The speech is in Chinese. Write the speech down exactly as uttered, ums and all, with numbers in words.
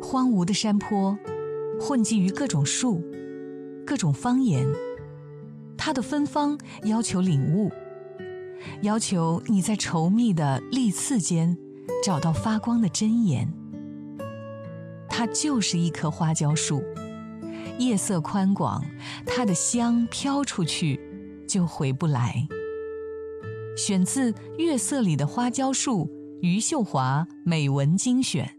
荒芜的山坡，混迹于各种树、各种方言。它的芬芳要求领悟，要求你在稠密的利刺间找到发光的真言。它就是一棵花椒树，叶色宽广，它的香飘出去就回不来。选自《月色里的花椒树》，余秀华美文精选。